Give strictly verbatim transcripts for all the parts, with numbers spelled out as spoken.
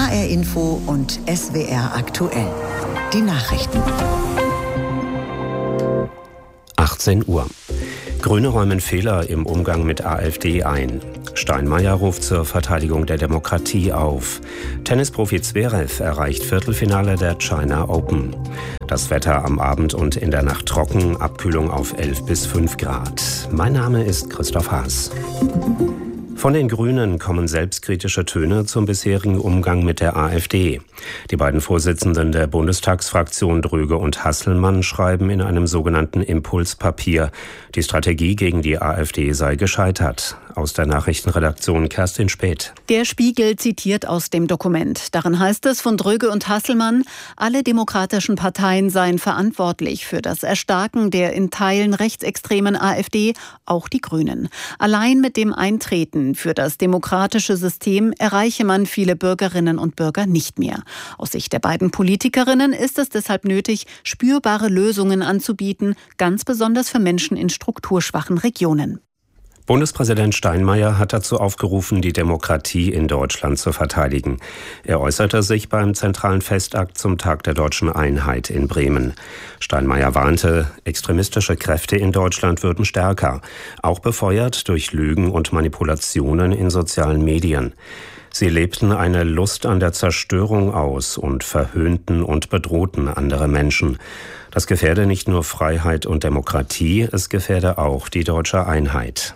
H R Info und S W R aktuell. Die Nachrichten. achtzehn Uhr. Grüne räumen Fehler im Umgang mit AfD ein. Steinmeier ruft zur Verteidigung der Demokratie auf. Tennisprofi Zverev erreicht Viertelfinale der China Open. Das Wetter am Abend und in der Nacht trocken, Abkühlung auf elf bis fünf Grad. Mein Name ist Christoph Haas. Von den Grünen kommen selbstkritische Töne zum bisherigen Umgang mit der AfD. Die beiden Vorsitzenden der Bundestagsfraktion Dröge und Hasselmann schreiben in einem sogenannten Impulspapier, die Strategie gegen die AfD sei gescheitert. Aus der Nachrichtenredaktion Kerstin Späth. Der Spiegel zitiert aus dem Dokument. Darin heißt es von Dröge und Hasselmann, alle demokratischen Parteien seien verantwortlich für das Erstarken der in Teilen rechtsextremen AfD, auch die Grünen. Allein mit dem Eintreten für das demokratische System erreiche man viele Bürgerinnen und Bürger nicht mehr. Aus Sicht der beiden Politikerinnen ist es deshalb nötig, spürbare Lösungen anzubieten, ganz besonders für Menschen in strukturschwachen Regionen. Bundespräsident Steinmeier hat dazu aufgerufen, die Demokratie in Deutschland zu verteidigen. Er äußerte sich beim zentralen Festakt zum Tag der deutschen Einheit in Bremen. Steinmeier warnte, extremistische Kräfte in Deutschland würden stärker, auch befeuert durch Lügen und Manipulationen in sozialen Medien. Sie lebten eine Lust an der Zerstörung aus und verhöhnten und bedrohten andere Menschen. Das gefährde nicht nur Freiheit und Demokratie, es gefährde auch die deutsche Einheit.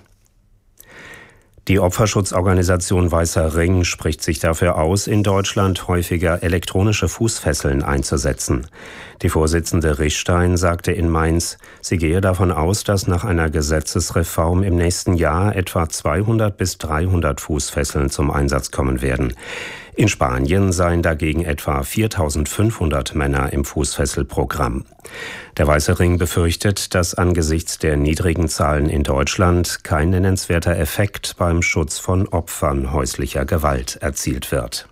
Die Opferschutzorganisation Weißer Ring spricht sich dafür aus, in Deutschland häufiger elektronische Fußfesseln einzusetzen. Die Vorsitzende Rischstein sagte in Mainz, sie gehe davon aus, dass nach einer Gesetzesreform im nächsten Jahr etwa zweihundert bis dreihundert Fußfesseln zum Einsatz kommen werden. In Spanien seien dagegen etwa viertausendfünfhundert Männer im Fußfesselprogramm. Der Weiße Ring befürchtet, dass angesichts der niedrigen Zahlen in Deutschland kein nennenswerter Effekt beim Schutz von Opfern häuslicher Gewalt erzielt wird.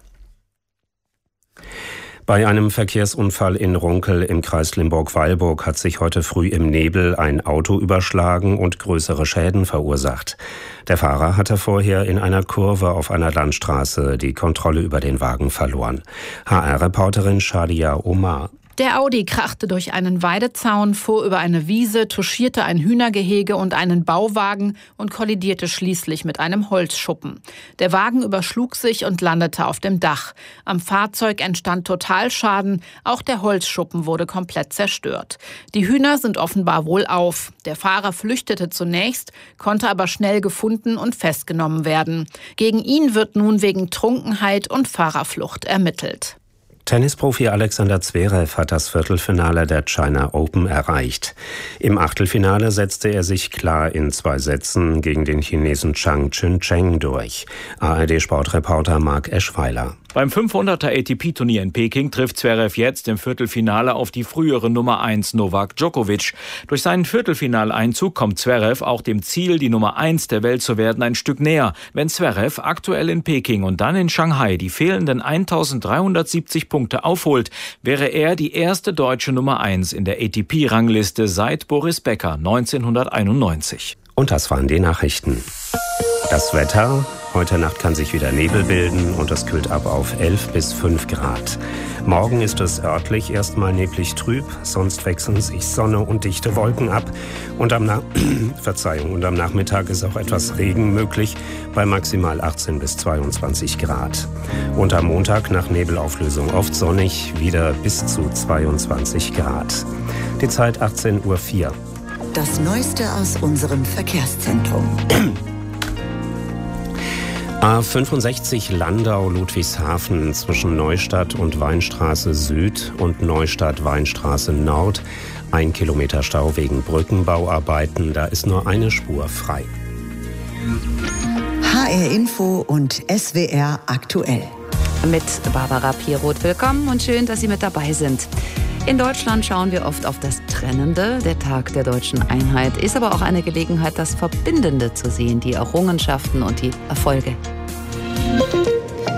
Bei einem Verkehrsunfall in Runkel im Kreis Limburg-Weilburg hat sich heute früh im Nebel ein Auto überschlagen und größere Schäden verursacht. Der Fahrer hatte vorher in einer Kurve auf einer Landstraße die Kontrolle über den Wagen verloren. H R-Reporterin Shadia Omar. Der Audi krachte durch einen Weidezaun, fuhr über eine Wiese, touchierte ein Hühnergehege und einen Bauwagen und kollidierte schließlich mit einem Holzschuppen. Der Wagen überschlug sich und landete auf dem Dach. Am Fahrzeug entstand Totalschaden, auch der Holzschuppen wurde komplett zerstört. Die Hühner sind offenbar wohlauf. Der Fahrer flüchtete zunächst, konnte aber schnell gefunden und festgenommen werden. Gegen ihn wird nun wegen Trunkenheit und Fahrerflucht ermittelt. Tennisprofi Alexander Zverev hat das Viertelfinale der China Open erreicht. Im Achtelfinale setzte er sich klar in zwei Sätzen gegen den Chinesen Zhang Chuncheng durch. A R D-Sportreporter Marc Eschweiler. Beim fünfhunderter A T P-Turnier in Peking trifft Zverev jetzt im Viertelfinale auf die frühere Nummer eins Novak Djokovic. Durch seinen Viertelfinaleinzug kommt Zverev auch dem Ziel, die Nummer eins der Welt zu werden, ein Stück näher. Wenn Zverev aktuell in Peking und dann in Shanghai die fehlenden eintausenddreihundertsiebzig Punkte aufholt, wäre er die erste deutsche Nummer eins in der A T P-Rangliste seit Boris Becker neunzehnhunderteinundneunzig. Und das waren die Nachrichten. Das Wetter. Heute Nacht kann sich wieder Nebel bilden und es kühlt ab auf elf bis fünf Grad. Morgen ist es örtlich erstmal neblig trüb, sonst wechseln sich Sonne und dichte Wolken ab. Und am, Na- Verzeihung, und am Nachmittag ist auch etwas Regen möglich, bei maximal achtzehn bis zweiundzwanzig Grad. Und am Montag nach Nebelauflösung oft sonnig, wieder bis zu zweiundzwanzig Grad. Die Zeit achtzehn Uhr vier. Das Neueste aus unserem Verkehrszentrum. A fünfundsechzig Landau-Ludwigshafen zwischen Neustadt und Weinstraße Süd und Neustadt-Weinstraße Nord. Ein Kilometer Stau wegen Brückenbauarbeiten. Da ist nur eine Spur frei. H R Info und S W R aktuell. Mit Barbara Pieroth. Willkommen und schön, dass Sie mit dabei sind. In Deutschland schauen wir oft auf das Trennende. Der Tag der deutschen Einheit ist aber auch eine Gelegenheit, das Verbindende zu sehen, die Errungenschaften und die Erfolge. Im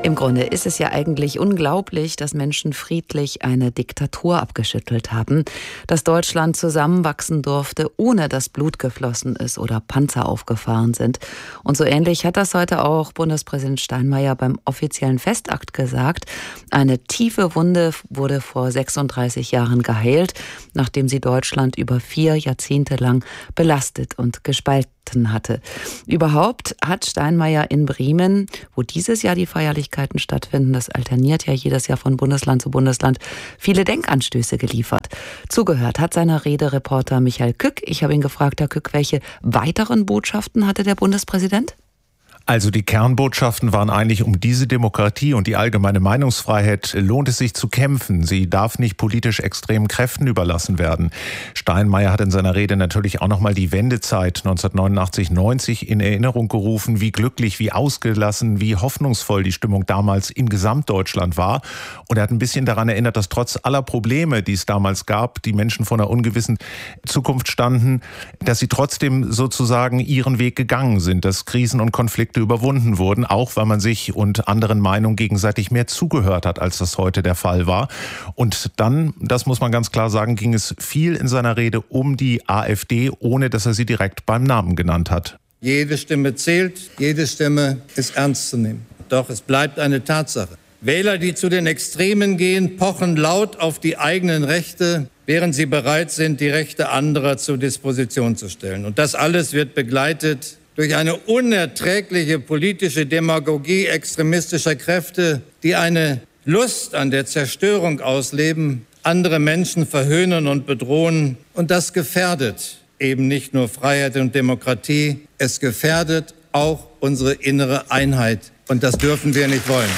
Im Grunde ist es ja eigentlich unglaublich, dass Menschen friedlich eine Diktatur abgeschüttelt haben, dass Deutschland zusammenwachsen durfte, ohne dass Blut geflossen ist oder Panzer aufgefahren sind. Und so ähnlich hat das heute auch Bundespräsident Steinmeier beim offiziellen Festakt gesagt. Eine tiefe Wunde wurde vor sechsunddreißig Jahren geheilt, nachdem sie Deutschland über vier Jahrzehnte lang belastet und gespalten hatte. Überhaupt hat Steinmeier in Bremen, wo dieses Jahr die Feierlichkeiten stattfinden, das alterniert ja jedes Jahr von Bundesland zu Bundesland, viele Denkanstöße geliefert. Zugehört hat seiner Rede Reporter Michael Kück. Ich habe ihn gefragt, Herr Kück, welche weiteren Botschaften hatte der Bundespräsident? Also die Kernbotschaften waren eigentlich, um diese Demokratie und die allgemeine Meinungsfreiheit lohnt es sich zu kämpfen. Sie darf nicht politisch extremen Kräften überlassen werden. Steinmeier hat in seiner Rede natürlich auch nochmal die Wendezeit neunzehnhundertneunundachtzig neunzig in Erinnerung gerufen, wie glücklich, wie ausgelassen, wie hoffnungsvoll die Stimmung damals in Gesamtdeutschland war. Und er hat ein bisschen daran erinnert, dass trotz aller Probleme, die es damals gab, die Menschen vor einer ungewissen Zukunft standen, dass sie trotzdem sozusagen ihren Weg gegangen sind, dass Krisen und Konflikte überwunden wurden, auch weil man sich und anderen Meinungen gegenseitig mehr zugehört hat, als das heute der Fall war. Und dann, das muss man ganz klar sagen, ging es viel in seiner Rede um die AfD, ohne dass er sie direkt beim Namen genannt hat. Jede Stimme zählt, jede Stimme ist ernst zu nehmen. Doch es bleibt eine Tatsache. Wähler, die zu den Extremen gehen, pochen laut auf die eigenen Rechte, während sie bereit sind, die Rechte anderer zur Disposition zu stellen. Und das alles wird begleitet durch eine unerträgliche politische Demagogie extremistischer Kräfte, die eine Lust an der Zerstörung ausleben, andere Menschen verhöhnen und bedrohen. Und das gefährdet eben nicht nur Freiheit und Demokratie, es gefährdet auch unsere innere Einheit. Und das dürfen wir nicht wollen.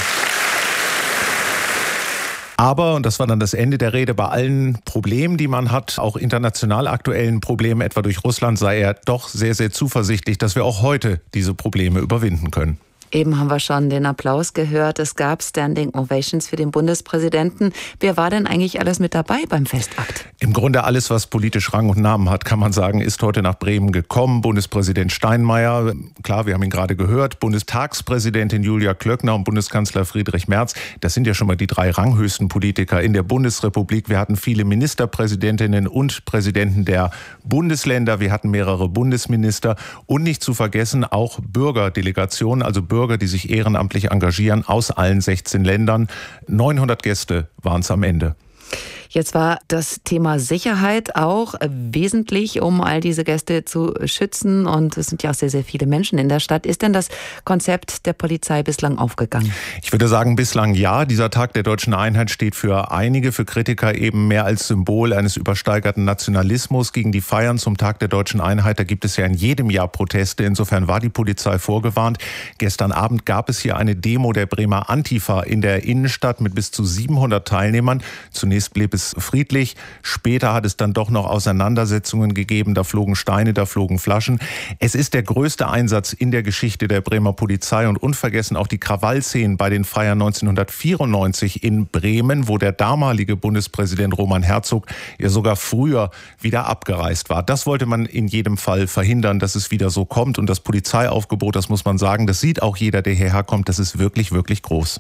Aber, und das war dann das Ende der Rede, bei allen Problemen, die man hat, auch international aktuellen Problemen, etwa durch Russland, sei er doch sehr, sehr zuversichtlich, dass wir auch heute diese Probleme überwinden können. Eben haben wir schon den Applaus gehört. Es gab Standing Ovations für den Bundespräsidenten. Wer war denn eigentlich alles mit dabei beim Festakt? Im Grunde alles, was politisch Rang und Namen hat, kann man sagen, ist heute nach Bremen gekommen. Bundespräsident Steinmeier, klar, wir haben ihn gerade gehört, Bundestagspräsidentin Julia Klöckner und Bundeskanzler Friedrich Merz. Das sind ja schon mal die drei ranghöchsten Politiker in der Bundesrepublik. Wir hatten viele Ministerpräsidentinnen und Präsidenten der Bundesländer. Wir hatten mehrere Bundesminister und nicht zu vergessen auch Bürgerdelegationen, also Bürger, Bürger, die sich ehrenamtlich engagieren aus allen sechzehn Ländern. neunhundert Gäste waren es am Ende. Jetzt war das Thema Sicherheit auch wesentlich, um all diese Gäste zu schützen. Und es sind ja auch sehr, sehr viele Menschen in der Stadt. Ist denn das Konzept der Polizei bislang aufgegangen? Ich würde sagen, bislang ja. Dieser Tag der Deutschen Einheit steht für einige, für Kritiker eben mehr als Symbol eines übersteigerten Nationalismus gegen die Feiern zum Tag der Deutschen Einheit. Da gibt es ja in jedem Jahr Proteste. Insofern war die Polizei vorgewarnt. Gestern Abend gab es hier eine Demo der Bremer Antifa in der Innenstadt mit bis zu siebenhundert Teilnehmern. Zunächst blieb es friedlich. Später hat es dann doch noch Auseinandersetzungen gegeben. Da flogen Steine, da flogen Flaschen. Es ist der größte Einsatz in der Geschichte der Bremer Polizei und unvergessen auch die Krawallszenen bei den Feiern neunzehnhundertvierundneunzig in Bremen, wo der damalige Bundespräsident Roman Herzog ja sogar früher wieder abgereist war. Das wollte man in jedem Fall verhindern, dass es wieder so kommt. Und das Polizeiaufgebot, das muss man sagen, das sieht auch jeder, der hierher kommt, das ist wirklich, wirklich groß.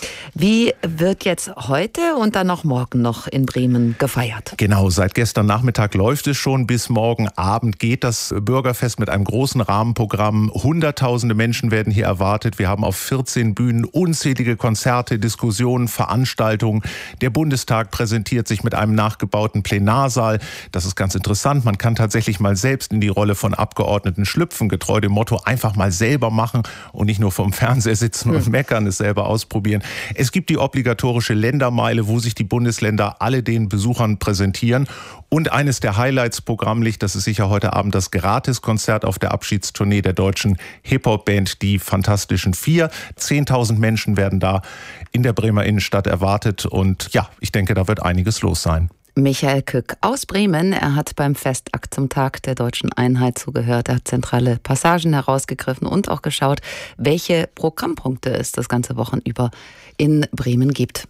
Wie wird jetzt heute und dann auch morgen noch in Bremen gefeiert? Genau, seit gestern Nachmittag läuft es schon. Bis morgen Abend geht das Bürgerfest mit einem großen Rahmenprogramm. Hunderttausende Menschen werden hier erwartet. Wir haben auf vierzehn Bühnen unzählige Konzerte, Diskussionen, Veranstaltungen. Der Bundestag präsentiert sich mit einem nachgebauten Plenarsaal. Das ist ganz interessant. Man kann tatsächlich mal selbst in die Rolle von Abgeordneten schlüpfen, getreu dem Motto einfach mal selber machen und nicht nur vom Fernseher sitzen und meckern, es selber ausprobieren. Es gibt die obligatorische Ländermeile, wo sich die Bundesländer alle den Besuchern präsentieren. Und eines der Highlights programmlich, das ist sicher heute Abend das Gratiskonzert auf der Abschiedstournee der deutschen Hip-Hop-Band Die Fantastischen Vier. zehntausend Menschen werden da in der Bremer Innenstadt erwartet. Und ja, ich denke, da wird einiges los sein. Michael Kück aus Bremen. Er hat beim Festakt zum Tag der Deutschen Einheit zugehört. Er hat zentrale Passagen herausgegriffen und auch geschaut, welche Programmpunkte es das ganze Wochenende in Bremen gibt.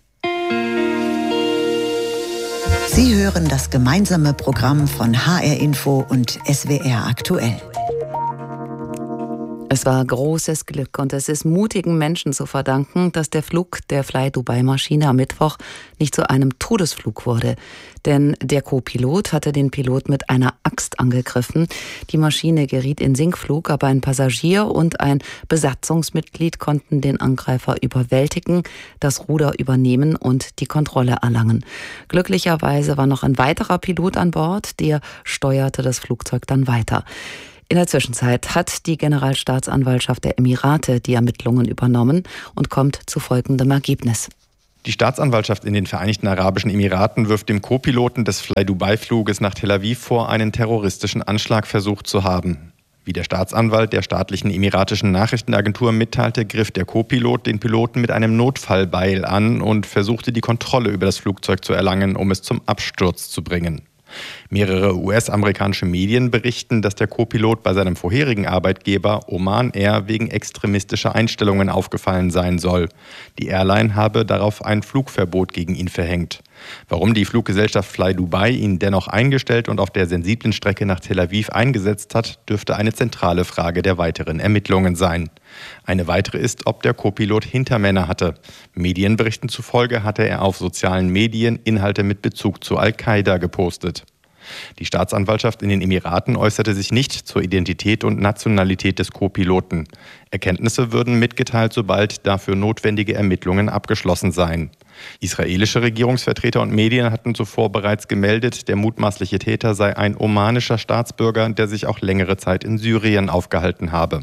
Sie hören das gemeinsame Programm von H R Info und S W R aktuell. Es war großes Glück und es ist mutigen Menschen zu verdanken, dass der Flug der Fly-Dubai-Maschine am Mittwoch nicht zu einem Todesflug wurde. Denn der Co-Pilot hatte den Pilot mit einer Axt angegriffen. Die Maschine geriet in Sinkflug, aber ein Passagier und ein Besatzungsmitglied konnten den Angreifer überwältigen, das Ruder übernehmen und die Kontrolle erlangen. Glücklicherweise war noch ein weiterer Pilot an Bord, der steuerte das Flugzeug dann weiter. In der Zwischenzeit hat die Generalstaatsanwaltschaft der Emirate die Ermittlungen übernommen und kommt zu folgendem Ergebnis. Die Staatsanwaltschaft in den Vereinigten Arabischen Emiraten wirft dem Co-Piloten des Fly-Dubai-Fluges nach Tel Aviv vor, einen terroristischen Anschlag versucht zu haben. Wie der Staatsanwalt der staatlichen emiratischen Nachrichtenagentur mitteilte, griff der Co-Pilot den Piloten mit einem Notfallbeil an und versuchte, die Kontrolle über das Flugzeug zu erlangen, um es zum Absturz zu bringen. Mehrere U S-amerikanische Medien berichten, dass der Co-Pilot bei seinem vorherigen Arbeitgeber Oman Air wegen extremistischer Einstellungen aufgefallen sein soll. Die Airline habe darauf ein Flugverbot gegen ihn verhängt. Warum die Fluggesellschaft Fly Dubai ihn dennoch eingestellt und auf der sensiblen Strecke nach Tel Aviv eingesetzt hat, dürfte eine zentrale Frage der weiteren Ermittlungen sein. Eine weitere ist, ob der Co-Pilot Hintermänner hatte. Medienberichten zufolge hatte er auf sozialen Medien Inhalte mit Bezug zu Al-Qaida gepostet. Die Staatsanwaltschaft in den Emiraten äußerte sich nicht zur Identität und Nationalität des Co-Piloten. Erkenntnisse würden mitgeteilt, sobald dafür notwendige Ermittlungen abgeschlossen seien. Israelische Regierungsvertreter und Medien hatten zuvor bereits gemeldet, der mutmaßliche Täter sei ein omanischer Staatsbürger, der sich auch längere Zeit in Syrien aufgehalten habe.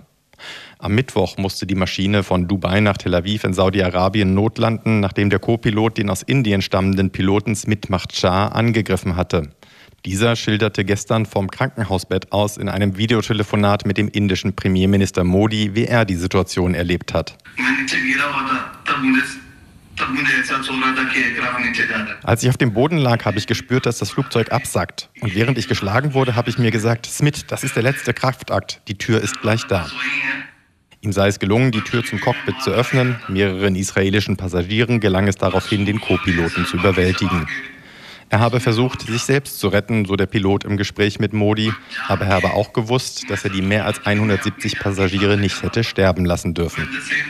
Am Mittwoch musste die Maschine von Dubai nach Tel Aviv in Saudi-Arabien notlanden, nachdem der Co-Pilot den aus Indien stammenden Piloten Smit Makhtar angegriffen hatte. Dieser schilderte gestern vom Krankenhausbett aus in einem Videotelefonat mit dem indischen Premierminister Modi, wie er die Situation erlebt hat. Als ich auf dem Boden lag, habe ich gespürt, dass das Flugzeug absackt. Und während ich geschlagen wurde, habe ich mir gesagt, Smit, das ist der letzte Kraftakt, die Tür ist gleich da. Ihm sei es gelungen, die Tür zum Cockpit zu öffnen. Mehreren israelischen Passagieren gelang es daraufhin, den Co-Piloten zu überwältigen. Er habe versucht, sich selbst zu retten, so der Pilot im Gespräch mit Modi, aber er habe auch gewusst, dass er die mehr als hundertsiebzig Passagiere nicht hätte sterben lassen dürfen.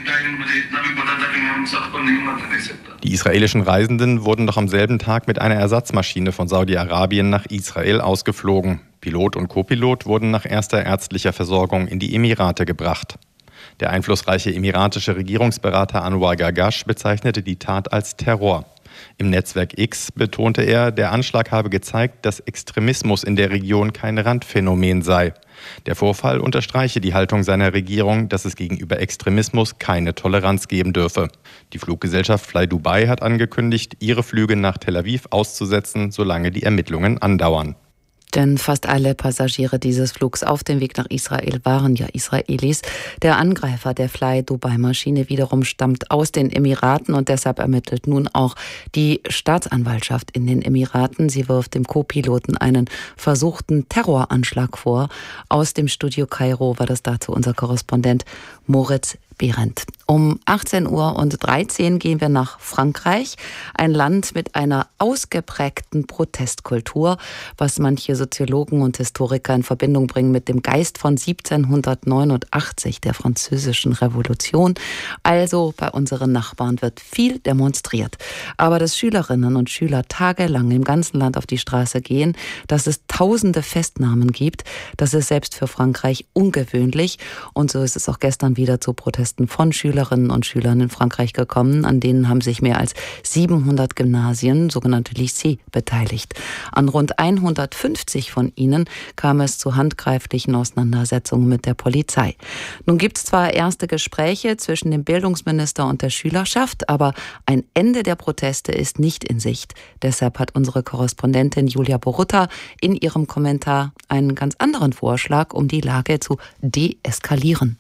Die israelischen Reisenden wurden noch am selben Tag mit einer Ersatzmaschine von Saudi-Arabien nach Israel ausgeflogen. Pilot und Co-Pilot wurden nach erster ärztlicher Versorgung in die Emirate gebracht. Der einflussreiche emiratische Regierungsberater Anwar Gargash bezeichnete die Tat als Terror. Im Netzwerk X betonte er, der Anschlag habe gezeigt, dass Extremismus in der Region kein Randphänomen sei. Der Vorfall unterstreiche die Haltung seiner Regierung, dass es gegenüber Extremismus keine Toleranz geben dürfe. Die Fluggesellschaft Fly Dubai hat angekündigt, ihre Flüge nach Tel Aviv auszusetzen, solange die Ermittlungen andauern. Denn fast alle Passagiere dieses Flugs auf dem Weg nach Israel waren ja Israelis. Der Angreifer der Fly-Dubai-Maschine wiederum stammt aus den Emiraten und deshalb ermittelt nun auch die Staatsanwaltschaft in den Emiraten. Sie wirft dem Co-Piloten einen versuchten Terroranschlag vor. Aus dem Studio Kairo war das dazu unser Korrespondent Moritz Behrendt. Um achtzehn Uhr dreizehn gehen wir nach Frankreich, ein Land mit einer ausgeprägten Protestkultur, was manche Soziologen und Historiker in Verbindung bringen mit dem Geist von siebzehnhundertneunundachtzig, der französischen Revolution. Also bei unseren Nachbarn wird viel demonstriert. Aber dass Schülerinnen und Schüler tagelang im ganzen Land auf die Straße gehen, dass es tausende Festnahmen gibt, das ist selbst für Frankreich ungewöhnlich. Und so ist es auch gestern wieder zu Protesten von Schülerinnen und Schülern in Frankreich gekommen. An denen haben sich mehr als siebenhundert Gymnasien, sogenannte Lycées, beteiligt. An rund hundertfünfzig von ihnen kam es zu handgreiflichen Auseinandersetzungen mit der Polizei. Nun gibt es zwar erste Gespräche zwischen dem Bildungsminister und der Schülerschaft, aber ein Ende der Proteste ist nicht in Sicht. Deshalb hat unsere Korrespondentin Julia Borutta in ihrem Kommentar einen ganz anderen Vorschlag, um die Lage zu deeskalieren.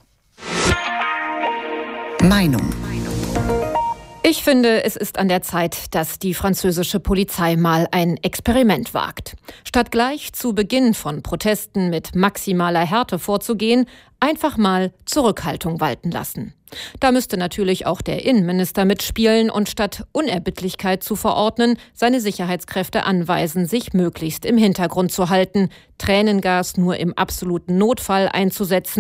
Meinung. Ich finde, es ist an der Zeit, dass die französische Polizei mal ein Experiment wagt. Statt gleich zu Beginn von Protesten mit maximaler Härte vorzugehen, einfach mal Zurückhaltung walten lassen. Da müsste natürlich auch der Innenminister mitspielen und statt Unerbittlichkeit zu verordnen, seine Sicherheitskräfte anweisen, sich möglichst im Hintergrund zu halten, Tränengas nur im absoluten Notfall einzusetzen,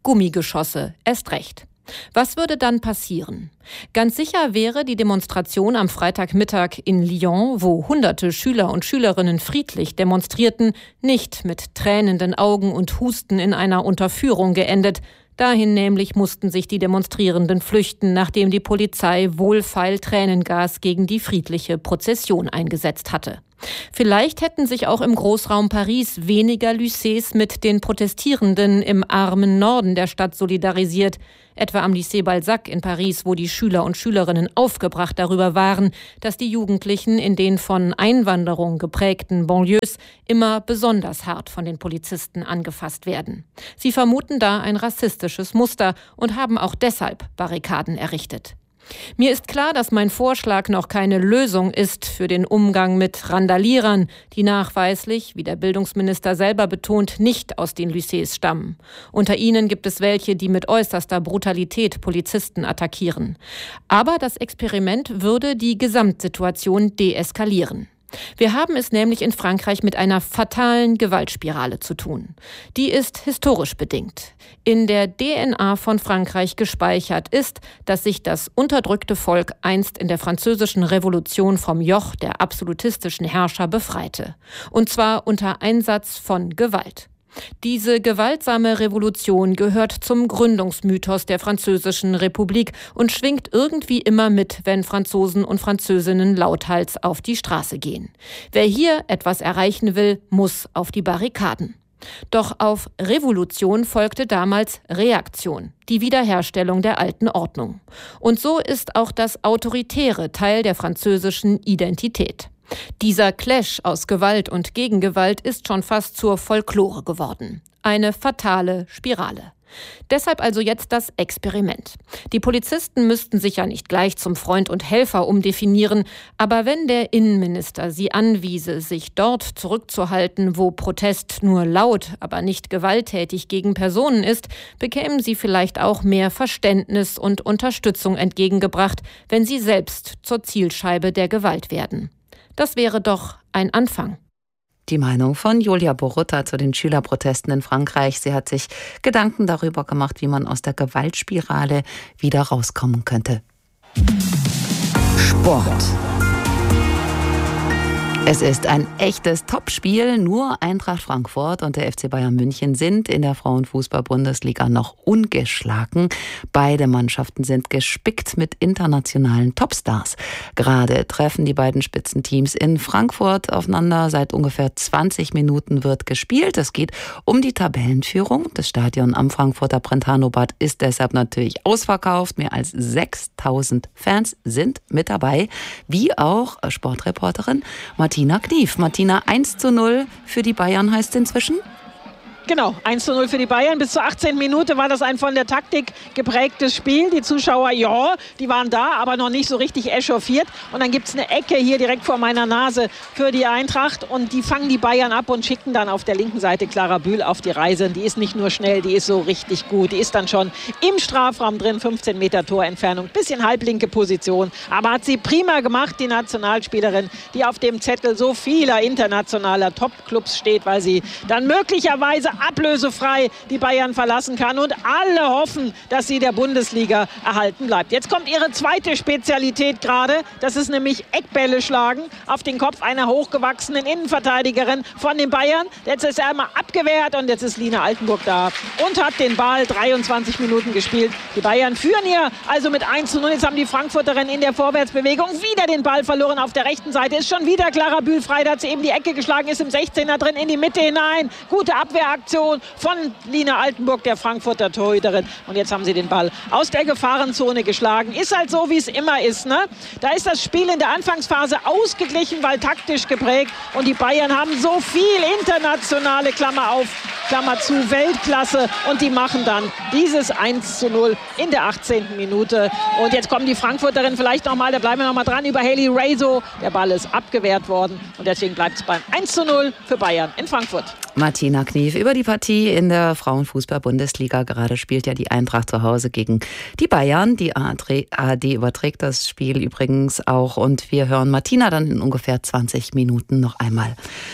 Gummigeschosse erst recht. Was würde dann passieren? Ganz sicher wäre die Demonstration am Freitagmittag in Lyon, wo hunderte Schüler und Schülerinnen friedlich demonstrierten, nicht mit tränenden Augen und Husten in einer Unterführung geendet. Dahin nämlich mussten sich die Demonstrierenden flüchten, nachdem die Polizei wohlfeil Tränengas gegen die friedliche Prozession eingesetzt hatte. Vielleicht hätten sich auch im Großraum Paris weniger Lycées mit den Protestierenden im armen Norden der Stadt solidarisiert, etwa am Lycée Balzac in Paris, wo die Schüler und Schülerinnen aufgebracht darüber waren, dass die Jugendlichen in den von Einwanderung geprägten Banlieues immer besonders hart von den Polizisten angefasst werden. Sie vermuten da ein rassistisches Muster und haben auch deshalb Barrikaden errichtet. Mir ist klar, dass mein Vorschlag noch keine Lösung ist für den Umgang mit Randalierern, die nachweislich, wie der Bildungsminister selber betont, nicht aus den Lycées stammen. Unter ihnen gibt es welche, die mit äußerster Brutalität Polizisten attackieren. Aber das Experiment würde die Gesamtsituation deeskalieren. Wir haben es nämlich in Frankreich mit einer fatalen Gewaltspirale zu tun. Die ist historisch bedingt. In der D N A von Frankreich gespeichert ist, dass sich das unterdrückte Volk einst in der französischen Revolution vom Joch der absolutistischen Herrscher befreite. Und zwar unter Einsatz von Gewalt. Diese gewaltsame Revolution gehört zum Gründungsmythos der Französischen Republik und schwingt irgendwie immer mit, wenn Franzosen und Französinnen lauthals auf die Straße gehen. Wer hier etwas erreichen will, muss auf die Barrikaden. Doch auf Revolution folgte damals Reaktion, die Wiederherstellung der alten Ordnung. Und so ist auch das Autoritäre Teil der französischen Identität. Dieser Clash aus Gewalt und Gegengewalt ist schon fast zur Folklore geworden. Eine fatale Spirale. Deshalb also jetzt das Experiment. Die Polizisten müssten sich ja nicht gleich zum Freund und Helfer umdefinieren, aber wenn der Innenminister sie anwiese, sich dort zurückzuhalten, wo Protest nur laut, aber nicht gewalttätig gegen Personen ist, bekämen sie vielleicht auch mehr Verständnis und Unterstützung entgegengebracht, wenn sie selbst zur Zielscheibe der Gewalt werden. Das wäre doch ein Anfang. Die Meinung von Julia Borutta zu den Schülerprotesten in Frankreich. Sie hat sich Gedanken darüber gemacht, wie man aus der Gewaltspirale wieder rauskommen könnte. Sport. Es ist ein echtes Topspiel. Nur Eintracht Frankfurt und der F C Bayern München sind in der Frauenfußball-Bundesliga noch ungeschlagen. Beide Mannschaften sind gespickt mit internationalen Topstars. Gerade treffen die beiden Spitzenteams in Frankfurt aufeinander. Seit ungefähr zwanzig Minuten wird gespielt. Es geht um die Tabellenführung. Das Stadion am Frankfurter Brentano-Bad ist deshalb natürlich ausverkauft. Mehr als sechstausend Fans sind mit dabei, wie auch Sportreporterin Martina Knief. Martina, eins zu null für die Bayern heißt inzwischen? Genau, eins zu null für die Bayern. Bis zur achtzehnten Minute war das ein von der Taktik geprägtes Spiel. Die Zuschauer, ja, die waren da, aber noch nicht so richtig echauffiert. Und dann gibt es eine Ecke hier direkt vor meiner Nase für die Eintracht. Und die fangen die Bayern ab und schicken dann auf der linken Seite Clara Bühl auf die Reise. Die ist nicht nur schnell, die ist so richtig gut. Die ist dann schon im Strafraum drin, fünfzehn Meter Torentfernung. Bisschen halblinke Position. Aber hat sie prima gemacht, die Nationalspielerin, die auf dem Zettel so vieler internationaler Top-Clubs steht, weil sie dann möglicherweise ablösefrei die Bayern verlassen kann und alle hoffen, dass sie der Bundesliga erhalten bleibt. Jetzt kommt ihre zweite Spezialität gerade, das ist nämlich Eckbälle schlagen auf den Kopf einer hochgewachsenen Innenverteidigerin von den Bayern. Jetzt ist er einmal abgewehrt und jetzt ist Lina Altenburg da und hat den Ball dreiundzwanzig Minuten gespielt. Die Bayern führen hier also mit eins zu null. Jetzt haben die Frankfurterinnen in der Vorwärtsbewegung wieder den Ball verloren auf der rechten Seite. Ist schon wieder Clara Bühl frei, da hat sie eben die Ecke geschlagen, ist im sechzehner drin, in die Mitte hinein. Gute Abwehraktion von Lina Altenburg, der Frankfurter Torhüterin. Und jetzt haben sie den Ball aus der Gefahrenzone geschlagen. Ist halt so, wie es immer ist, ne? Da ist das Spiel in der Anfangsphase ausgeglichen, weil taktisch geprägt. Und die Bayern haben so viel internationale, Klammer auf, Klammer zu, Weltklasse. Und die machen dann dieses eins zu null in der achtzehnten Minute. Und jetzt kommen die Frankfurterinnen vielleicht nochmal, da bleiben wir nochmal dran, über Hayley Raso. Der Ball ist abgewehrt worden. Und deswegen bleibt es beim eins zu null für Bayern in Frankfurt. Martina Knief über die Partie in der Frauenfußball-Bundesliga. Gerade spielt ja die Eintracht zu Hause gegen die Bayern. Die A R D überträgt das Spiel übrigens auch. Und wir hören Martina dann in ungefähr zwanzig Minuten noch einmal.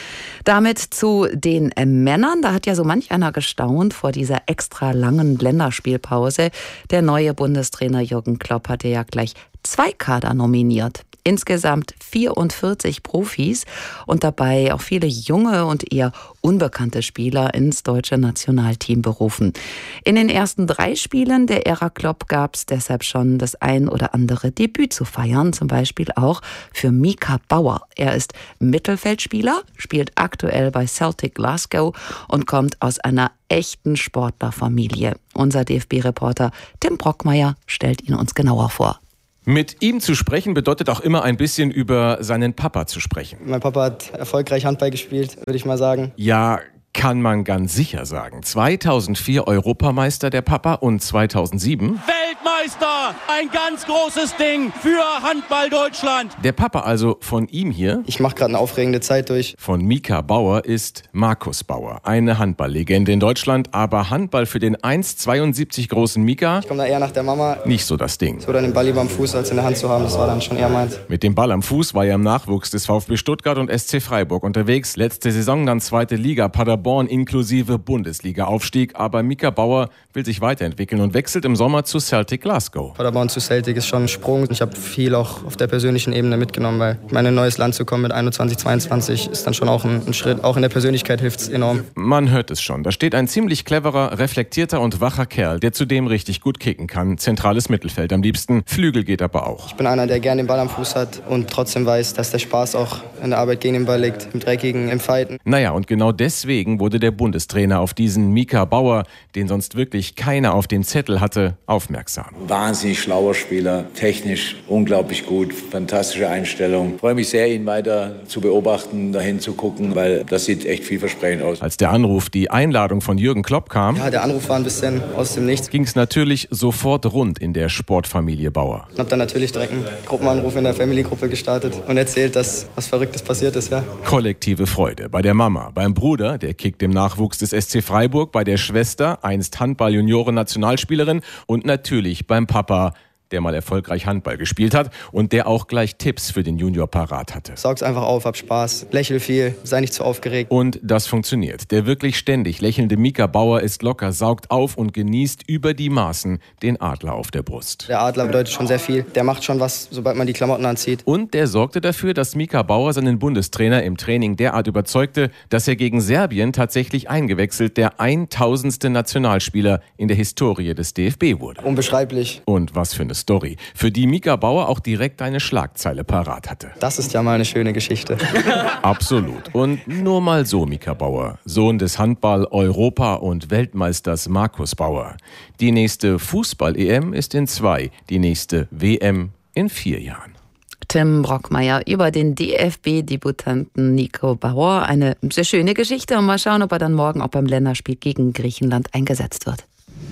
Damit zu den äh, Männern. Da hat ja so manch einer gestaunt vor dieser extra langen Länderspielpause. Der neue Bundestrainer Jürgen Klopp hatte ja gleich zwei Kader nominiert. Insgesamt vierundvierzig Profis und dabei auch viele junge und eher unbekannte Spieler ins deutsche Nationalteam berufen. In den ersten drei Spielen der Ära Klopp gab es deshalb schon das ein oder andere Debüt zu feiern, zum Beispiel auch für Mika Bauer. Er ist Mittelfeldspieler, spielt aktuell bei Celtic Glasgow und kommt aus einer echten Sportlerfamilie. Unser D F B-Reporter Tim Brockmeier stellt ihn uns genauer vor. Mit ihm zu sprechen bedeutet auch immer ein bisschen über seinen Papa zu sprechen. Mein Papa hat erfolgreich Handball gespielt, würde ich mal sagen. Ja, kann man ganz sicher sagen. zweitausendvier Europameister der Papa und zweitausendsieben Weltmeister! Ein ganz großes Ding für Handball Deutschland. Der Papa also von ihm hier. Ich mache gerade eine aufregende Zeit durch. Von Mika Bauer ist Markus Bauer. Eine Handballlegende in Deutschland, aber Handball für den eins Komma zweiundsiebzig großen Mika. Ich komme da eher nach der Mama. Nicht so das Ding. So dann den Ball lieber am Fuß als in der Hand zu haben, das war dann schon eher meins. Mit dem Ball am Fuß war er im Nachwuchs des VfB Stuttgart und S C Freiburg unterwegs. Letzte Saison dann zweite Liga, Paderborn inklusive Bundesliga-Aufstieg. Aber Mika Bauer will sich weiterentwickeln und wechselt im Sommer zu Celtic Glasgow. Paderborn zu Celtic ist schon ein Sprung. Ich habe viel auch auf der persönlichen Ebene mitgenommen, weil ich meine, in ein neues Land zu kommen mit einundzwanzig, zweiundzwanzig ist dann schon auch ein, ein Schritt. Auch in der Persönlichkeit hilft es enorm. Man hört es schon. Da steht ein ziemlich cleverer, reflektierter und wacher Kerl, der zudem richtig gut kicken kann. Zentrales Mittelfeld am liebsten. Flügel geht aber auch. Ich bin einer, der gerne den Ball am Fuß hat und trotzdem weiß, dass der Spaß auch in der Arbeit gegen den Ball liegt, im Dreckigen, im Fighten. Naja, und genau deswegen wurde der Bundestrainer auf diesen Mika Bauer, den sonst wirklich keiner auf dem Zettel hatte, aufmerksam. Wahnsinnig schlauer Spieler, technisch unglaublich gut, fantastische Einstellung. Ich freue mich sehr, ihn weiter zu beobachten, dahin zu gucken, weil das sieht echt vielversprechend aus. Als der Anruf, die Einladung von Jürgen Klopp kam, ja, der Anruf war ein bisschen aus dem Nichts, ging es natürlich sofort rund in der Sportfamilie Bauer. Ich habe dann natürlich direkt einen Gruppenanruf in der Family-Gruppe gestartet und erzählt, dass was Verrücktes passiert ist. Ja. Kollektive Freude bei der Mama, beim Bruder, der kickt im Nachwuchs des S C Freiburg, bei der Schwester, einst Handball-Junioren-Nationalspielerin und natürlich beim Papa, der mal erfolgreich Handball gespielt hat und der auch gleich Tipps für den Junior parat hatte. Saug's einfach auf, hab Spaß, lächel viel, sei nicht zu aufgeregt. Und das funktioniert. Der wirklich ständig lächelnde Mika Bauer ist locker, saugt auf und genießt über die Maßen den Adler auf der Brust. Der Adler bedeutet schon sehr viel. Der macht schon was, sobald man die Klamotten anzieht. Und der sorgte dafür, dass Mika Bauer seinen Bundestrainer im Training derart überzeugte, dass er gegen Serbien tatsächlich eingewechselt der tausendste Nationalspieler in der Historie des D F B wurde. Unbeschreiblich. Und was für eine Story, für die Mika Bauer auch direkt eine Schlagzeile parat hatte. Das ist ja mal eine schöne Geschichte. Absolut. Und nur mal so, Mika Bauer, Sohn des Handball-Europa- und Weltmeisters Markus Bauer. Die nächste Fußball-E M ist in zwei, die nächste W M in vier Jahren. Tim Brockmeier über den D F B-Debutanten Nico Bauer. Eine sehr schöne Geschichte. Und mal schauen, ob er dann morgen auch beim Länderspiel gegen Griechenland eingesetzt wird.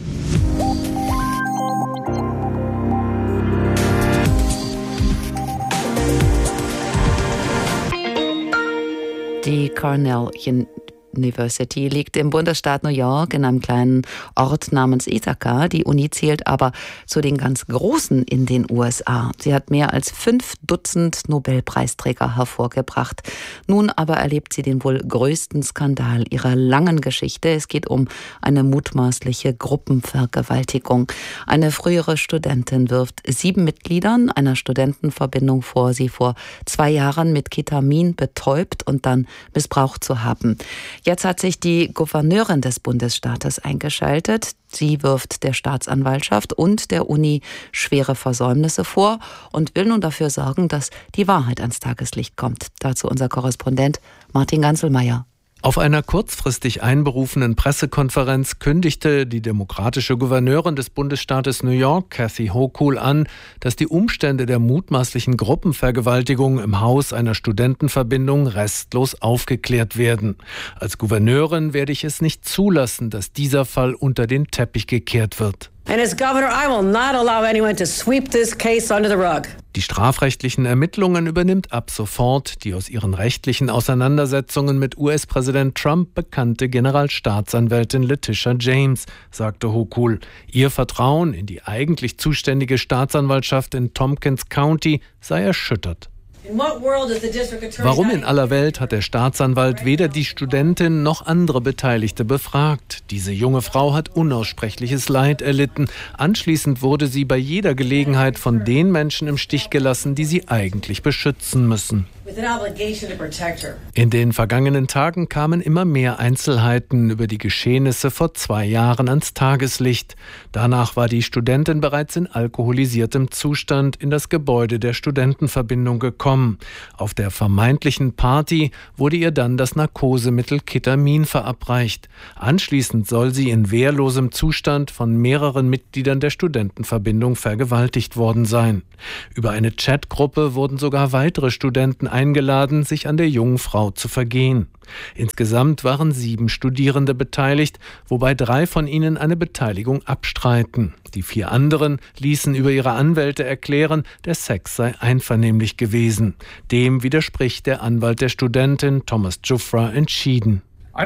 Die Cornell University liegt im Bundesstaat New York in einem kleinen Ort namens Ithaca. Die Uni zählt aber zu den ganz Großen in den U S A. Sie hat mehr als fünf Dutzend Nobelpreisträger hervorgebracht. Nun aber erlebt sie den wohl größten Skandal ihrer langen Geschichte. Es geht um eine mutmaßliche Gruppenvergewaltigung. Eine frühere Studentin wirft sieben Mitgliedern einer Studentenverbindung vor, sie vor zwei Jahren mit Ketamin betäubt und dann missbraucht zu haben. Jetzt hat sich die Gouverneurin des Bundesstaates eingeschaltet. Sie wirft der Staatsanwaltschaft und der Uni schwere Versäumnisse vor und will nun dafür sorgen, dass die Wahrheit ans Tageslicht kommt. Dazu unser Korrespondent Martin Ganselmeier. Auf einer kurzfristig einberufenen Pressekonferenz kündigte die demokratische Gouverneurin des Bundesstaates New York, Kathy Hochul, an, dass die Umstände der mutmaßlichen Gruppenvergewaltigung im Haus einer Studentenverbindung restlos aufgeklärt werden. Als Gouverneurin werde ich es nicht zulassen, dass dieser Fall unter den Teppich gekehrt wird. And as governor, I will not allow anyone to sweep this case under the rug. Die strafrechtlichen Ermittlungen übernimmt ab sofort die aus ihren rechtlichen Auseinandersetzungen mit U S-Präsident Trump bekannte Generalstaatsanwältin Letitia James, sagte Hochul. Ihr Vertrauen in die eigentlich zuständige Staatsanwaltschaft in Tompkins County sei erschüttert. Warum in aller Welt hat der Staatsanwalt weder die Studentin noch andere Beteiligte befragt? Diese junge Frau hat unaussprechliches Leid erlitten. Anschließend wurde sie bei jeder Gelegenheit von den Menschen im Stich gelassen, die sie eigentlich beschützen müssen. In den vergangenen Tagen kamen immer mehr Einzelheiten über die Geschehnisse vor zwei Jahren ans Tageslicht. Danach war die Studentin bereits in alkoholisiertem Zustand in das Gebäude der Studentenverbindung gekommen. Auf der vermeintlichen Party wurde ihr dann das Narkosemittel Ketamin verabreicht. Anschließend soll sie in wehrlosem Zustand von mehreren Mitgliedern der Studentenverbindung vergewaltigt worden sein. Über eine Chatgruppe wurden sogar weitere Studenten eingeladen, sich an der jungen Frau zu vergehen. Insgesamt waren sieben Studierende beteiligt, wobei drei von ihnen eine Beteiligung abstreiten. Die vier anderen ließen über ihre Anwälte erklären, der Sex sei einvernehmlich gewesen. Dem widerspricht der Anwalt der Studentin, Thomas Giuffra, entschieden.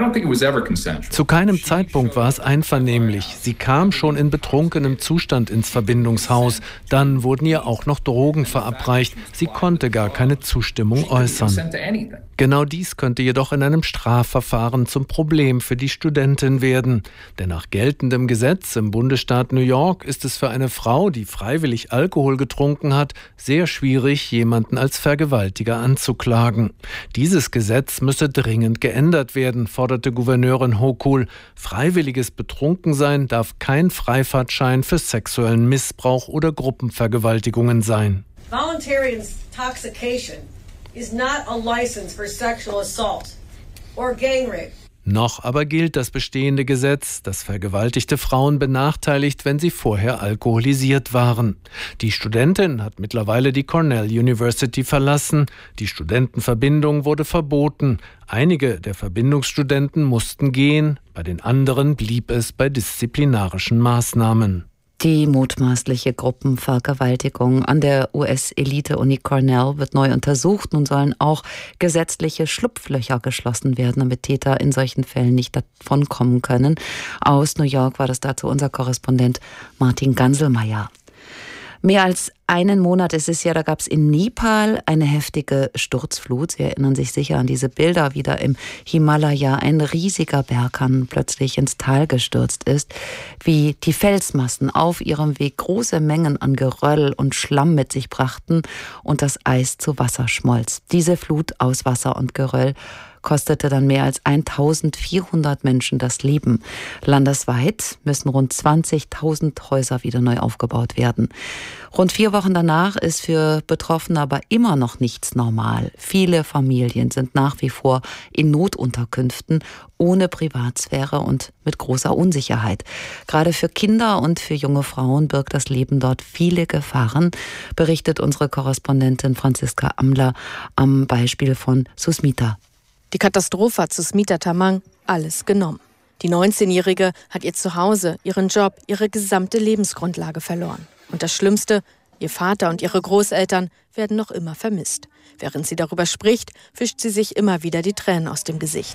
Zu keinem Zeitpunkt war es einvernehmlich. Sie kam schon in betrunkenem Zustand ins Verbindungshaus. Dann wurden ihr auch noch Drogen verabreicht. Sie konnte gar keine Zustimmung äußern. Genau dies könnte jedoch in einem Strafverfahren zum Problem für die Studentin werden. Denn nach geltendem Gesetz im Bundesstaat New York ist es für eine Frau, die freiwillig Alkohol getrunken hat, sehr schwierig, jemanden als Vergewaltiger anzuklagen. Dieses Gesetz müsse dringend geändert werden, forderte Gouverneurin Hochul. Freiwilliges Betrunkensein darf kein Freifahrtschein für sexuellen Missbrauch oder Gruppenvergewaltigungen sein. Voluntary intoxication is not a license for sexual assault or gang rape. Noch aber gilt das bestehende Gesetz, das vergewaltigte Frauen benachteiligt, wenn sie vorher alkoholisiert waren. Die Studentin hat mittlerweile die Cornell University verlassen. Die Studentenverbindung wurde verboten. Einige der Verbindungsstudenten mussten gehen, bei den anderen blieb es bei disziplinarischen Maßnahmen. Die mutmaßliche Gruppenvergewaltigung an der U S-Elite-Uni Cornell wird neu untersucht. Nun sollen auch gesetzliche Schlupflöcher geschlossen werden, damit Täter in solchen Fällen nicht davonkommen können. Aus New York war das dazu unser Korrespondent Martin Ganselmeier. Mehr als einen Monat ist es ja, da gab es in Nepal eine heftige Sturzflut. Sie erinnern sich sicher an diese Bilder, wie da im Himalaya ein riesiger Berghang plötzlich ins Tal gestürzt ist, wie die Felsmassen auf ihrem Weg große Mengen an Geröll und Schlamm mit sich brachten und das Eis zu Wasser schmolz. Diese Flut aus Wasser und Geröll kostete dann mehr als eintausendvierhundert Menschen das Leben. Landesweit müssen rund zwanzigtausend Häuser wieder neu aufgebaut werden. Rund vier Wochen danach ist für Betroffene aber immer noch nichts normal. Viele Familien sind nach wie vor in Notunterkünften, ohne Privatsphäre und mit großer Unsicherheit. Gerade für Kinder und für junge Frauen birgt das Leben dort viele Gefahren, berichtet unsere Korrespondentin Franziska Amler am Beispiel von Susmita. Die Katastrophe hat Susmita Tamang alles genommen. Die neunzehnjährige hat ihr Zuhause, ihren Job, ihre gesamte Lebensgrundlage verloren. Und das Schlimmste, ihr Vater und ihre Großeltern werden noch immer vermisst. Während sie darüber spricht, fischt sie sich immer wieder die Tränen aus dem Gesicht.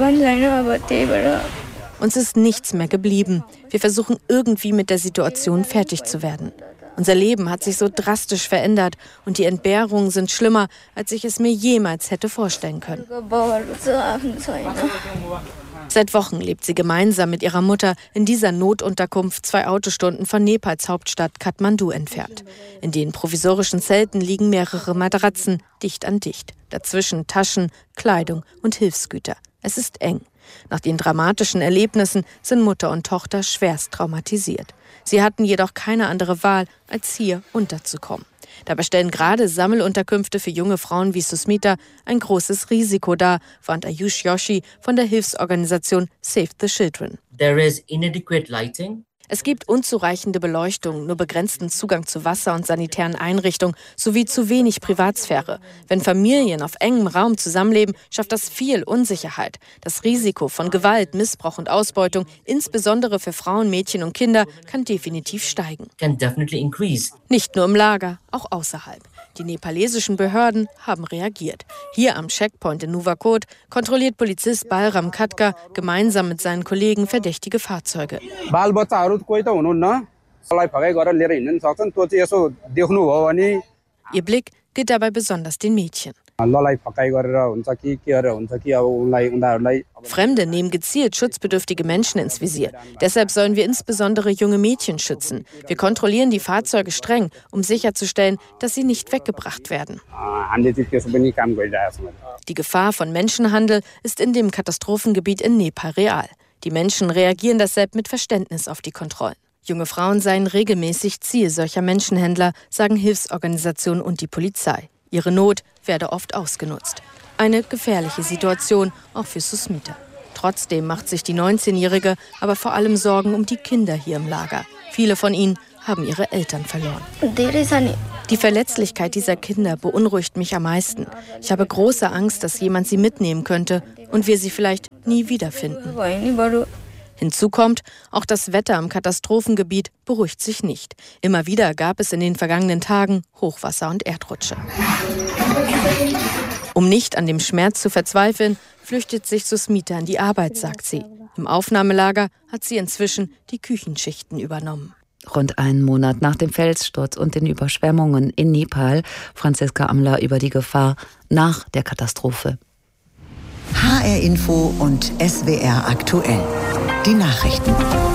Uns ist nichts mehr geblieben. Wir versuchen irgendwie mit der Situation fertig zu werden. Unser Leben hat sich so drastisch verändert und die Entbehrungen sind schlimmer, als ich es mir jemals hätte vorstellen können. Seit Wochen lebt sie gemeinsam mit ihrer Mutter in dieser Notunterkunft zwei Autostunden von Nepals Hauptstadt Kathmandu entfernt. In den provisorischen Zelten liegen mehrere Matratzen, dicht an dicht. Dazwischen Taschen, Kleidung und Hilfsgüter. Es ist eng. Nach den dramatischen Erlebnissen sind Mutter und Tochter schwerst traumatisiert. Sie hatten jedoch keine andere Wahl, als hier unterzukommen. Dabei stellen gerade Sammelunterkünfte für junge Frauen wie Susmita ein großes Risiko dar, warnt Ayush Joshi von der Hilfsorganisation Save the Children. There is inadequate lighting. Es gibt unzureichende Beleuchtung, nur begrenzten Zugang zu Wasser und sanitären Einrichtungen sowie zu wenig Privatsphäre. Wenn Familien auf engem Raum zusammenleben, schafft das viel Unsicherheit. Das Risiko von Gewalt, Missbrauch und Ausbeutung, insbesondere für Frauen, Mädchen und Kinder, kann definitiv steigen. Can definitely increase. Nicht nur im Lager, auch außerhalb. Die nepalesischen Behörden haben reagiert. Hier am Checkpoint in Nuwakot kontrolliert Polizist Balram Khatka gemeinsam mit seinen Kollegen verdächtige Fahrzeuge. Ihr Blick gilt dabei besonders den Mädchen. Fremde nehmen gezielt schutzbedürftige Menschen ins Visier. Deshalb sollen wir insbesondere junge Mädchen schützen. Wir kontrollieren die Fahrzeuge streng, um sicherzustellen, dass sie nicht weggebracht werden. Die Gefahr von Menschenhandel ist in dem Katastrophengebiet in Nepal real. Die Menschen reagieren deshalb mit Verständnis auf die Kontrollen. Junge Frauen seien regelmäßig Ziel solcher Menschenhändler, sagen Hilfsorganisationen und die Polizei. Ihre Not werde oft ausgenutzt. Eine gefährliche Situation, auch für Susmita. Trotzdem macht sich die neunzehnjährige aber vor allem Sorgen um die Kinder hier im Lager. Viele von ihnen haben ihre Eltern verloren. Die Verletzlichkeit dieser Kinder beunruhigt mich am meisten. Ich habe große Angst, dass jemand sie mitnehmen könnte und wir sie vielleicht nie wiederfinden. Hinzu kommt, auch das Wetter am Katastrophengebiet beruhigt sich nicht. Immer wieder gab es in den vergangenen Tagen Hochwasser und Erdrutsche. Um nicht an dem Schmerz zu verzweifeln, flüchtet sich Susmita in die Arbeit, sagt sie. Im Aufnahmelager hat sie inzwischen die Küchenschichten übernommen. Rund einen Monat nach dem Felssturz und den Überschwemmungen in Nepal, Franziska Amler über die Gefahr nach der Katastrophe. H R Info und S W R aktuell. Die Nachrichten.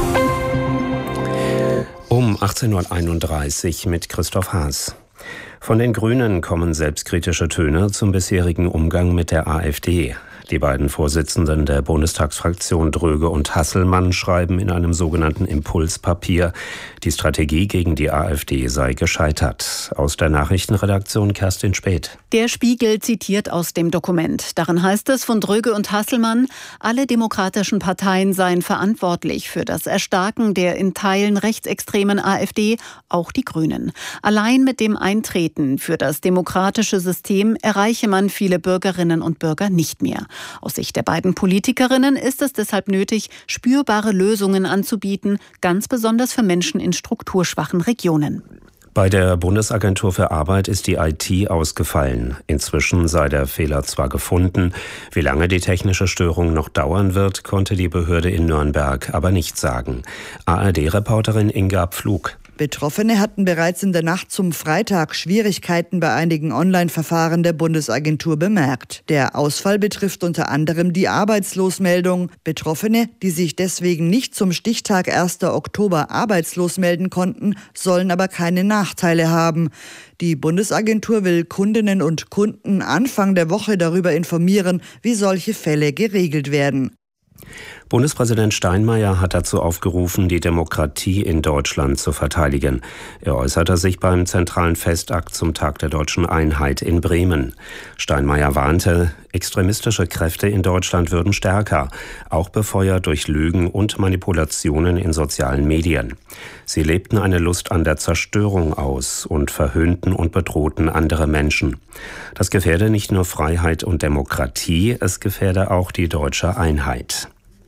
Um achtzehn Uhr einunddreißig mit Christoph Haas. Von den Grünen kommen selbstkritische Töne zum bisherigen Umgang mit der AfD. Die beiden Vorsitzenden der Bundestagsfraktion Dröge und Hasselmann schreiben in einem sogenannten Impulspapier, die Strategie gegen die AfD sei gescheitert. Aus der Nachrichtenredaktion Kerstin Späth. Der Spiegel zitiert aus dem Dokument. Darin heißt es von Dröge und Hasselmann, alle demokratischen Parteien seien verantwortlich für das Erstarken der in Teilen rechtsextremen AfD, auch die Grünen. Allein mit dem Eintreten für das demokratische System erreiche man viele Bürgerinnen und Bürger nicht mehr. Aus Sicht der beiden Politikerinnen ist es deshalb nötig, spürbare Lösungen anzubieten, ganz besonders für Menschen in strukturschwachen Regionen. Bei der Bundesagentur für Arbeit ist die I T ausgefallen. Inzwischen sei der Fehler zwar gefunden. Wie lange die technische Störung noch dauern wird, konnte die Behörde in Nürnberg aber nicht sagen. A R D-Reporterin Inga Pflug. Betroffene hatten bereits in der Nacht zum Freitag Schwierigkeiten bei einigen Online-Verfahren der Bundesagentur bemerkt. Der Ausfall betrifft unter anderem die Arbeitslosmeldung. Betroffene, die sich deswegen nicht zum Stichtag erster Oktober arbeitslos melden konnten, sollen aber keine Nachteile haben. Die Bundesagentur will Kundinnen und Kunden Anfang der Woche darüber informieren, wie solche Fälle geregelt werden. Bundespräsident Steinmeier hat dazu aufgerufen, die Demokratie in Deutschland zu verteidigen. Er äußerte sich beim zentralen Festakt zum Tag der Deutschen Einheit in Bremen. Steinmeier warnte, extremistische Kräfte in Deutschland würden stärker, auch befeuert durch Lügen und Manipulationen in sozialen Medien. Sie lebten eine Lust an der Zerstörung aus und verhöhnten und bedrohten andere Menschen. Das gefährde nicht nur Freiheit und Demokratie, es gefährde auch die deutsche Einheit.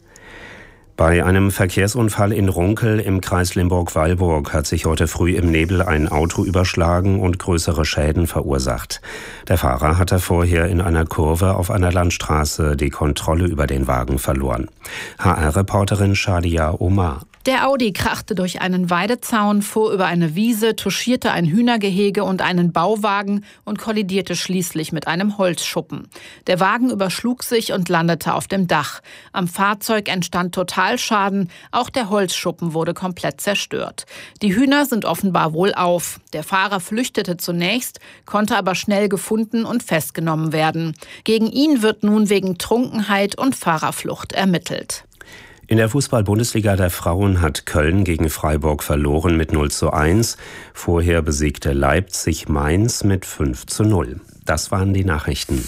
Bei einem Verkehrsunfall in Runkel im Kreis Limburg-Weilburg hat sich heute früh im Nebel ein Auto überschlagen und größere Schäden verursacht. Der Fahrer hatte vorher in einer Kurve auf einer Landstraße die Kontrolle über den Wagen verloren. H R-Reporterin Shadia Omar. Der Audi krachte durch einen Weidezaun, fuhr über eine Wiese, touchierte ein Hühnergehege und einen Bauwagen und kollidierte schließlich mit einem Holzschuppen. Der Wagen überschlug sich und landete auf dem Dach. Am Fahrzeug entstand Totalschaden, auch der Holzschuppen wurde komplett zerstört. Die Hühner sind offenbar wohlauf. Der Fahrer flüchtete zunächst, konnte aber schnell gefunden und festgenommen werden. Gegen ihn wird nun wegen Trunkenheit und Fahrerflucht ermittelt. In der Fußball-Bundesliga der Frauen hat Köln gegen Freiburg verloren mit null zu eins. Vorher besiegte Leipzig Mainz mit fünf zu null. Das waren die Nachrichten.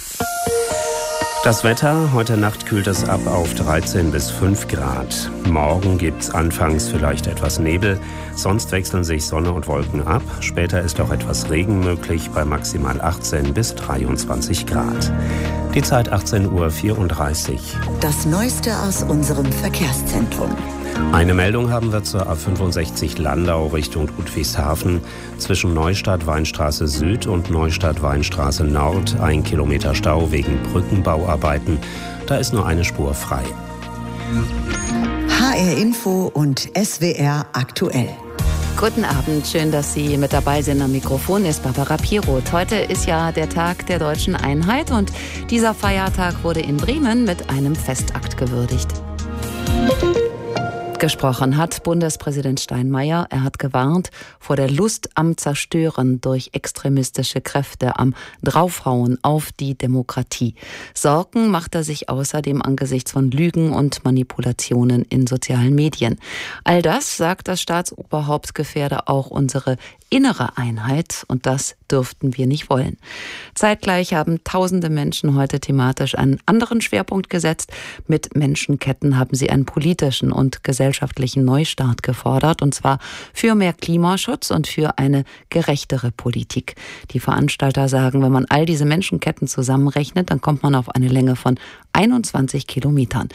Das Wetter, heute Nacht kühlt es ab auf dreizehn bis fünf Grad. Morgen gibt's anfangs vielleicht etwas Nebel, sonst wechseln sich Sonne und Wolken ab. Später ist auch etwas Regen möglich bei maximal achtzehn bis dreiundzwanzig Grad. Die Zeit achtzehn Uhr vierunddreißig. Das Neueste aus unserem Verkehrszentrum. Eine Meldung haben wir zur A fünfundsechzig Landau Richtung Ludwigshafen. Zwischen Neustadt-Weinstraße Süd und Neustadt-Weinstraße Nord ein Kilometer Stau wegen Brückenbauarbeiten. Da ist nur eine Spur frei. H R Info und S W R aktuell. Guten Abend, schön, dass Sie mit dabei sind. Am Mikrofon ist Barbara Piroth. Heute ist ja der Tag der deutschen Einheit und dieser Feiertag wurde in Bremen mit einem Festakt gewürdigt. Gesprochen hat Bundespräsident Steinmeier. Er hat gewarnt vor der Lust am Zerstören durch extremistische Kräfte, am Draufhauen auf die Demokratie. Sorgen macht er sich außerdem angesichts von Lügen und Manipulationen in sozialen Medien. All das, sagt das Staatsoberhaupt, gefährde auch unsere innere Einheit und das dürften wir nicht wollen. Zeitgleich haben tausende Menschen heute thematisch einen anderen Schwerpunkt gesetzt. Mit Menschenketten haben sie einen politischen und gesellschaftlichen Neustart gefordert, und zwar für mehr Klimaschutz und für eine gerechtere Politik. Die Veranstalter sagen, wenn man all diese Menschenketten zusammenrechnet, dann kommt man auf eine Länge von einundzwanzig Kilometern.